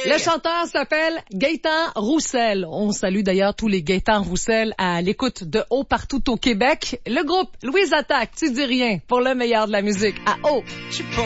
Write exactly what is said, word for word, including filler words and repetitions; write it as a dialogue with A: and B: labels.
A: Le chanteur s'appelle Gaëtan Roussel. On salue d'ailleurs tous les Gaëtan Roussel à l'écoute de Haut partout au Québec. Le groupe Louise Attaque, tu dis rien pour le meilleur de la musique à Haut.